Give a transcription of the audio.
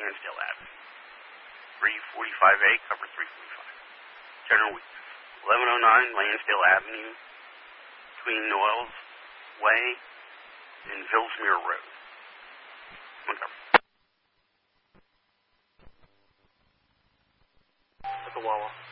Lansdale Avenue. 345A, cover 345. General Weeks. 1109 Lansdale Avenue, between Noel's Way and Villsmere Road. Montgomery. At the Wawa.